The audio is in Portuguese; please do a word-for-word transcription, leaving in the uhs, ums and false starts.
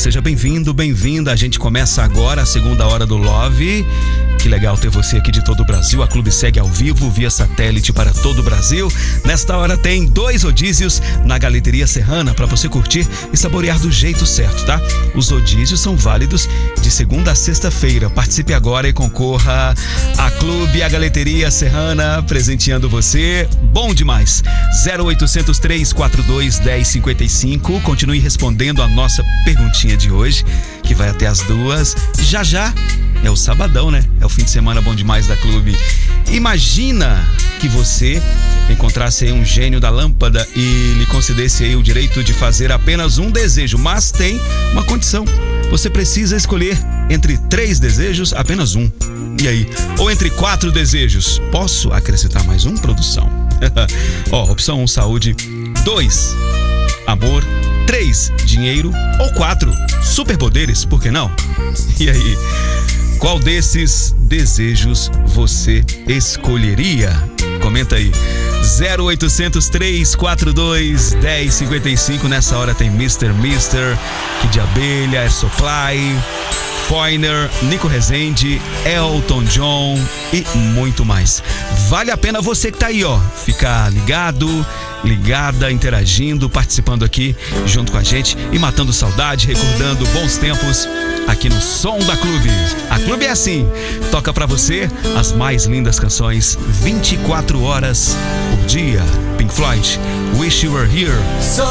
seja bem-vindo, bem-vinda. A gente começa agora a segunda hora do Love. Que legal ter você aqui de todo o Brasil. A Clube segue ao vivo, via satélite para todo o Brasil. Nesta hora tem dois rodízios na Galeteria Serrana para você curtir e saborear do jeito certo, tá? Os rodízios são válidos de segunda a sexta-feira. Participe agora e concorra a Clube, a Galeteria Serrana, presenteando você. Bom demais. zero oitocentos, três quatro dois, um zero cinco cinco. Continue respondendo a nossa perguntinha de hoje, que vai até as duas. Já já é o sabadão, né? É o fim de semana bom demais da Clube. Imagina que você encontrasse aí um gênio da lâmpada e lhe concedesse aí o direito de fazer apenas um desejo, mas tem uma condição. Você precisa escolher entre três desejos, apenas um. E aí? Ou entre quatro desejos. Posso acrescentar mais um, produção? Ó, opção um, saúde. dois, amor. três, dinheiro. Ou quatro, superpoderes, por que não? E aí? Qual desses desejos você escolheria? Comenta aí. zero oitocentos, três quatro dois, um zero cinco cinco. Nessa hora tem mister mister, Kid de Abelha, Air Supply, Foreigner, Nico Rezende, Elton John e muito mais. Vale a pena você que tá aí, ó, ficar ligado, ligada, interagindo, participando aqui junto com a gente e matando saudade, recordando bons tempos aqui no Som da Clube. A Clube é assim, toca pra você as mais lindas canções vinte e quatro horas por dia. Pink Floyd, Wish You Were Here. So